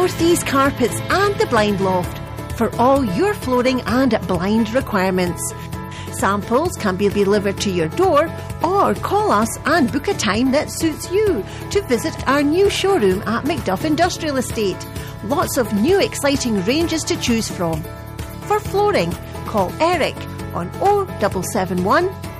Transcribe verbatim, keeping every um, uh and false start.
Northeast Carpets and the Blind Loft for all your flooring and blind requirements. Samples can be delivered to your door or call us and book a time that suits you to visit our new showroom at Macduff Industrial Estate. Lots of new exciting ranges to choose from. For flooring, call Eric on oh seven seven one,